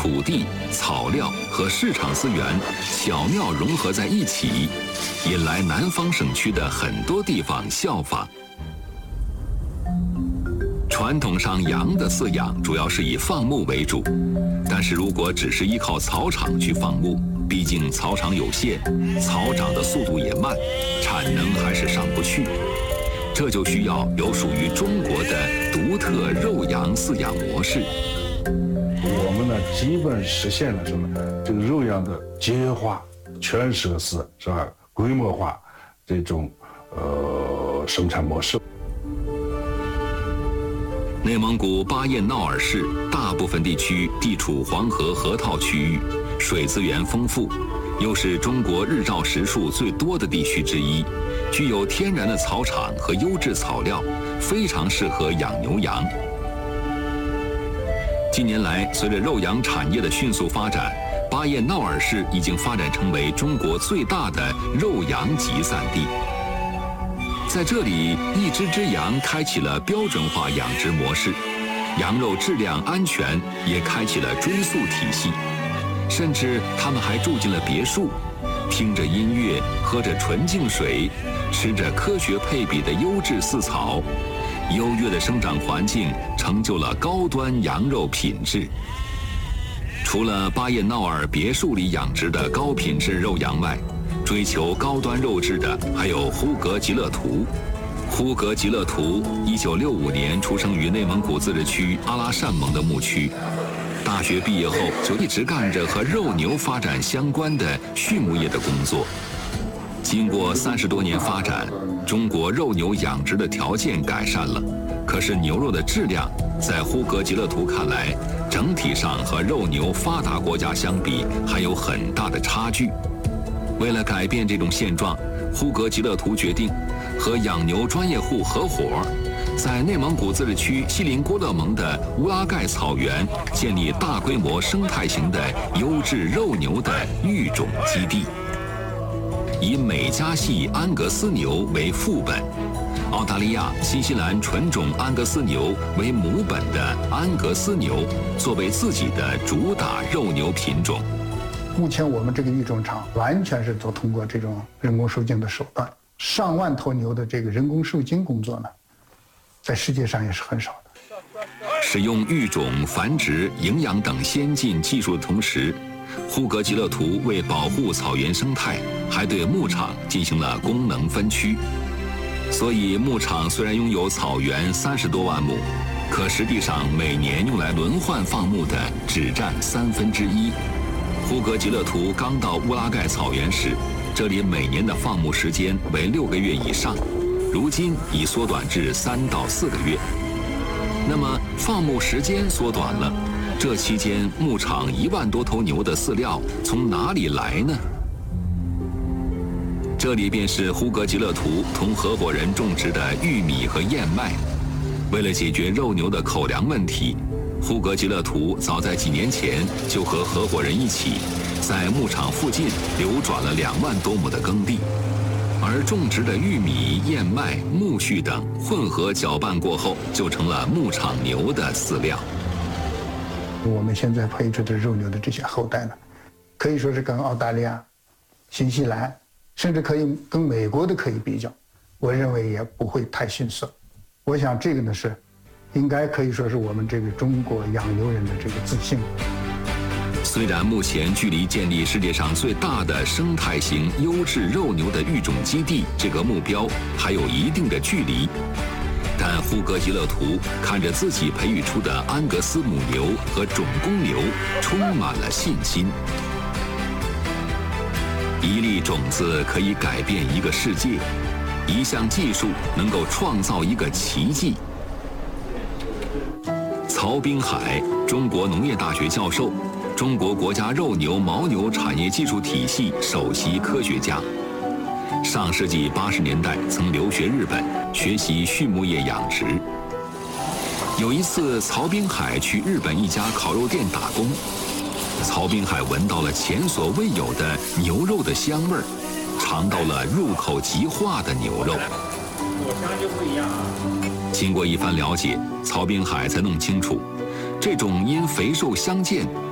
土地、草料和市场资源巧妙融合在一起，引来南方省区的很多地方效仿。传统上羊的饲养主要是以放牧为主，但是如果只是依靠草场去放牧，毕竟草场有限，草长的速度也慢，产能还是上不去。这就需要有属于中国的独特肉羊饲养模式。 我们呢，基本实现了什么？这个肉羊的节约化、全舍饲，是吧？规模化这种生产模式。 内蒙古巴彦淖尔市大部分地区地处黄河河套区域，水资源丰富，又是中国日照时数最多的地区之一，具有天然的草场和优质草料，非常适合养牛羊。近年来，随着肉羊产业的迅速发展，巴彦淖尔市已经发展成为中国最大的肉羊集散地。在这里，一只只羊开启了标准化养殖模式，羊肉质量安全也开启了追溯体系，甚至他们还住进了别墅，听着音乐，喝着纯净水，吃着科学配比的优质饲草，优越的生长环境成就了高端羊肉品质。除了巴彦淖尔别墅里养殖的高品质肉羊外，追求高端肉质的还有呼格吉勒图。呼格吉勒图1965年出生于内蒙古自治区阿拉善盟的牧区，大学毕业后就一直干着和肉牛发展相关的畜牧业的工作。经过30多年发展，中国肉牛养殖的条件改善了，可是牛肉的质量在呼格吉勒图看来，整体上和肉牛发达国家相比还有很大的差距。为了改变这种现状，呼格吉勒图决定和养牛专业户合伙，在内蒙古自治区锡林郭勒盟的乌拉盖草原建立大规模生态型的优质肉牛的育种基地，以美加系安格斯牛为副本，澳大利亚、新西兰纯种安格斯牛为母本的安格斯牛作为自己的主打肉牛品种。 目前我们这个育种场完全是通过这种人工受精的手段，上万头牛的这个人工受精工作呢，在世界上也是很少的。 使用育种、繁殖、营养等先进技术的同时，呼格吉勒图为保护草原生态，还对牧场进行了功能分区。所以牧场虽然拥有草原30多万亩，可实际上每年用来轮换放牧的只占1/3。呼格吉勒图刚到乌拉盖草原时，这里每年的放牧时间为6个月以上，如今已缩短至3到4个月。那么放牧时间缩短了，这期间牧场1万多头牛的饲料从哪里来呢？这里便是呼格吉勒图同合伙人种植的玉米和燕麦。为了解决肉牛的口粮问题，呼格吉勒图早在几年前就和合伙人一起，在牧场附近流转了2万多亩的耕地，而种植的玉米、燕麦、苜蓿等混合搅拌过后，就成了牧场牛的饲料。 我们现在培植的肉牛的这些后代呢，可以说是跟澳大利亚、新西兰，甚至可以跟美国的可以比较，我认为也不会太逊色。我想这个呢是应该可以说是我们这个中国养牛人的这个自信。 虽然目前距离建立世界上最大的生态型优质肉牛的育种基地这个目标还有一定的距离，但呼格吉勒图看着自己培育出的安格斯母牛和种公牛，充满了信心。一粒种子可以改变一个世界，一项技术能够创造一个奇迹。曹滨海，中国农业大学教授，中国国家肉牛牦牛产业技术体系首席科学家。上世纪80年代曾留学日本，学习畜牧业养殖。有一次，曹滨海去日本一家烤肉店打工，曹滨海闻到了前所未有的牛肉的香味儿，尝到了入口即化的牛肉。 果香就不一样啊。 经过一番了解，曹滨海才弄清楚，这种因肥瘦相间